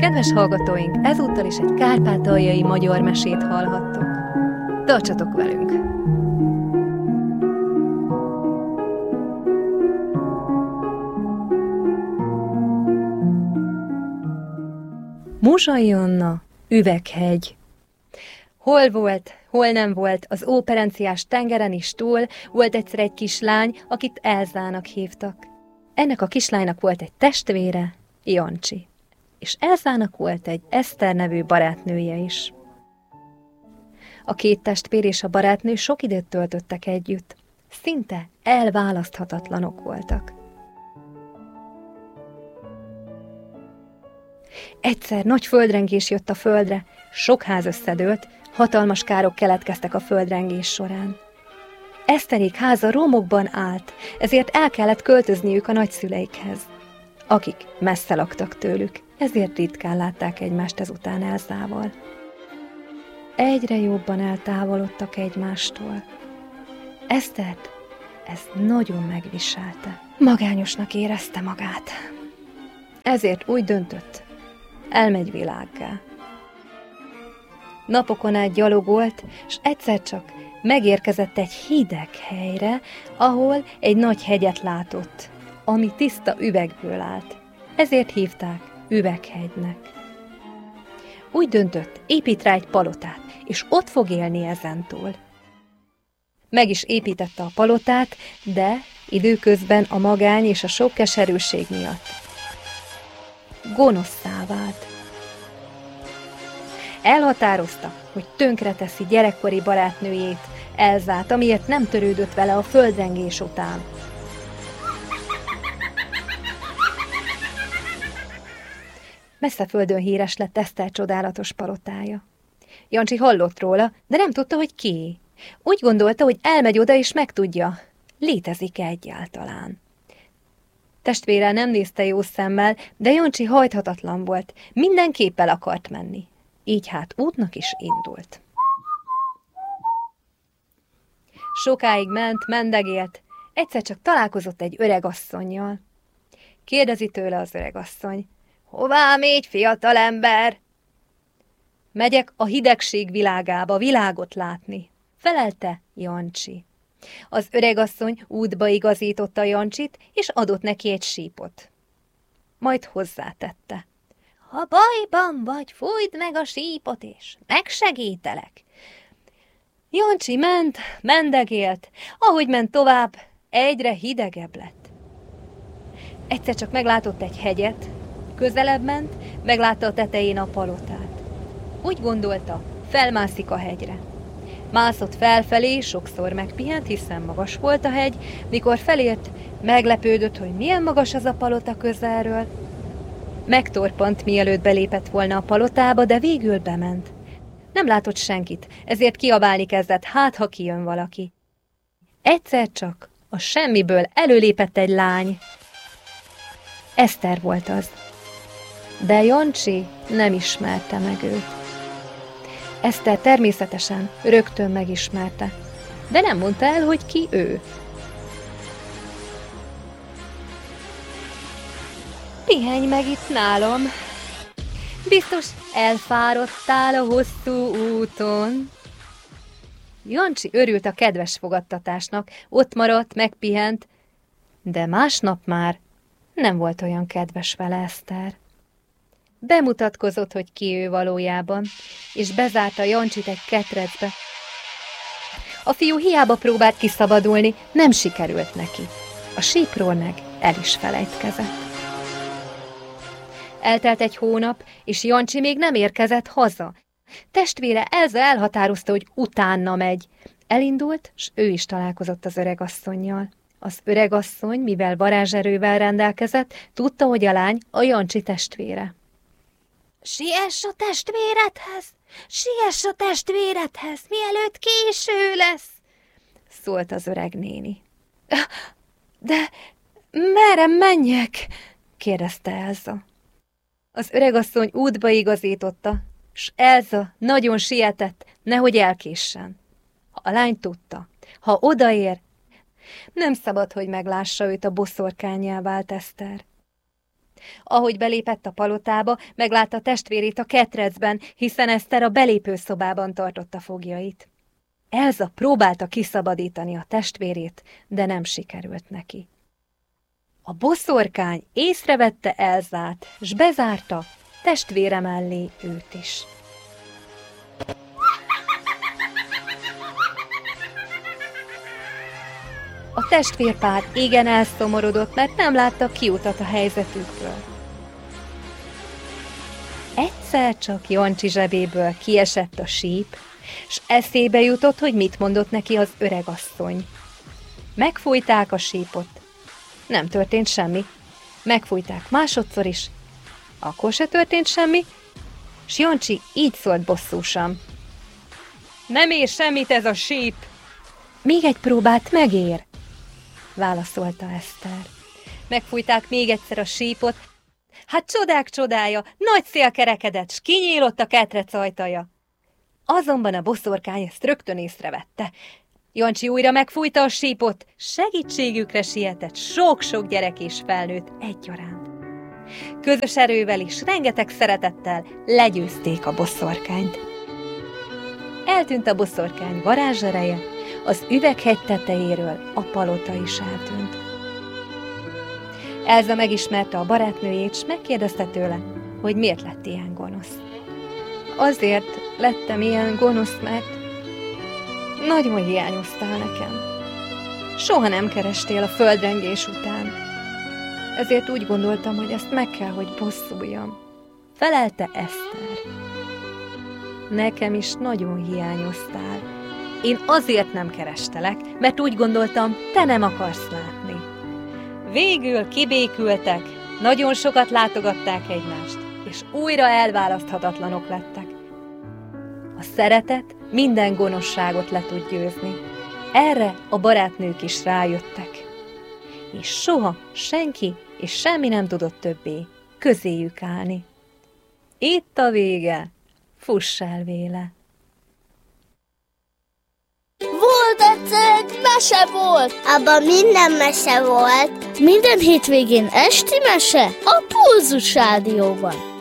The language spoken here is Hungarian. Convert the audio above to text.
Kedves hallgatóink, ezúttal is egy kárpátaljai magyar mesét hallhattok. Tartsatok velünk! Muzsai Anna, Üveghegy. Hol volt, hol nem volt, az óperenciás tengeren is túl volt egyszer egy kislány, akit Elzának hívtak. Ennek a kislánynak volt egy testvére, Jancsi. És Elzának volt egy Eszter nevű barátnője is. A két testvér és a barátnő sok időt töltöttek együtt. Szinte elválaszthatatlanok voltak. Egyszer nagy földrengés jött a földre, sok ház összedőlt, hatalmas károk keletkeztek a földrengés során. Eszterék háza romokban állt, ezért el kellett költözniük a nagyszüleikhez, akik messze laktak tőlük, ezért ritkán látták egymást ezután Elzával. Egyre jobban eltávolodtak egymástól. Esztert ez nagyon megviselte. Magányosnak érezte magát. Ezért úgy döntött, elmegy világgá. Napokon át gyalogolt, és egyszer csak megérkezett egy hideg helyre, ahol egy nagy hegyet látott, ami tiszta üvegből állt. Ezért hívták Üveghegynek. Úgy döntött, épít rá egy palotát, és ott fog élni ezentúl. Meg is építette a palotát, de időközben a magány és a sok keserűség miatt gonoszszá vált. Elhatározta, hogy tönkreteszi gyerekkori barátnőjét, Elzát, amiért nem törődött vele a földrengés után. Messze földön híres lett Eszter csodálatos palotája. Jancsi hallott róla, de nem tudta, hogy kié. Úgy gondolta, hogy elmegy oda és megtudja, létezik-e egyáltalán. Testvére nem nézte jó szemmel, de Jancsi hajthatatlan volt, mindenképp el akart menni. Így hát útnak is indult. Sokáig ment, mendegélt, egyszer csak találkozott egy öregasszonnyal. Kérdezi tőle az öregasszony, hová mégy, fiatalember? Megyek a hidegség világába, világot látni, felelte Jancsi. Az öregasszony útba igazította Jancsit, és adott neki egy sípot. Majd hozzátette. Ha bajban vagy, fújd meg a sípot, és megsegítelek. Jancsi ment, mendegélt, ahogy ment tovább, egyre hidegebb lett. Egyszer csak meglátott egy hegyet, közelebb ment, meglátta a tetején a palotát. Úgy gondolta, felmászik a hegyre. Mászott felfelé, sokszor megpihent, hiszen magas volt a hegy, mikor felért, meglepődött, hogy milyen magas az a palota közelről. Megtorpant, mielőtt belépett volna a palotába, de végül bement. Nem látott senkit, ezért kiabálni kezdett, hát ha kijön valaki. Egyszer csak a semmiből előlépett egy lány. Eszter volt az. De Jancsi nem ismerte meg őt. Eszter természetesen rögtön megismerte, de nem mondta el, hogy ki ő. Pihenj meg itt nálam. Biztos elfáradtál a hosszú úton. Jancsi örült a kedves fogadtatásnak, ott maradt, megpihent, de másnap már nem volt olyan kedves vele Eszter. Bemutatkozott, hogy ki ő valójában, és bezárta Jancsit egy ketrecbe. A fiú hiába próbált kiszabadulni, nem sikerült neki. A sípról meg el is felejtkezett. Eltelt egy hónap, és Jancsi még nem érkezett haza. Testvére Elza elhatározta, hogy utána megy. Elindult, s ő is találkozott az öregasszonnyal. Az öregasszony, mivel varázserővel rendelkezett, tudta, hogy a lány a Jancsi testvére. Siess a testvéredhez! Siess a testvéredhez, mielőtt késő lesz! Szólt az öreg néni. De merre menjek? Kérdezte Elza. Az öregasszony útba igazította, s Elza nagyon sietett, nehogy elkéssen. A lány tudta, ha odaér, nem szabad, hogy meglássa őt a boszorkánnyá vált Eszter. Ahogy belépett a palotába, meglátta testvérét a ketrecben, hiszen Eszter a belépőszobában tartotta foglyait. Elza próbálta kiszabadítani a testvérét, de nem sikerült neki. A boszorkány észrevette Elzát, s bezárta testvére mellé őt is. A testvérpár igen elszomorodott, mert nem látta kiutat a helyzetükből. Egyszer csak Jancsi zsebéből kiesett a síp, s eszébe jutott, hogy mit mondott neki az öregasszony. Megfújták a sípot. Nem történt semmi. Megfújták másodszor is. Akkor se történt semmi, s Jancsi így szólt bosszúsan. Nem ér semmit ez a síp. Még egy próbát megér, válaszolta Eszter. Megfújták még egyszer a sípot. Hát csodák csodája, nagy szél kerekedett, s kinyílott a ketrec ajtaja. Azonban a boszorkány ezt rögtön észrevette. Jancsi újra megfújta a sípot, segítségükre sietett sok-sok gyerek és felnőtt egyaránt. Közös erővel és rengeteg szeretettel legyőzték a boszorkányt. Eltűnt a boszorkány varázsereje, az üveghegy tetejéről a palota is eltűnt. Elza megismerte a barátnőjét, s megkérdezte tőle, hogy miért lett ilyen gonosz. Azért lettem ilyen gonosz, mert nagyon hiányoztál nekem. Soha nem kerestél a földrengés után. Ezért úgy gondoltam, hogy ezt meg kell, hogy bosszuljam. Felelte Eszter. Nekem is nagyon hiányoztál. Én azért nem kerestelek, mert úgy gondoltam, te nem akarsz látni. Végül kibékültek, nagyon sokat látogatták egymást, és újra elválaszthatatlanok lettek. A szeretet minden gonoszságot le tud győzni. Erre a barátnők is rájöttek. És soha senki és semmi nem tudott többé közéjük állni. Itt a vége, fuss el véle! Volt egyszer egy mese volt, abban minden mese volt. Minden hétvégén esti mese a Pulzus Rádióban.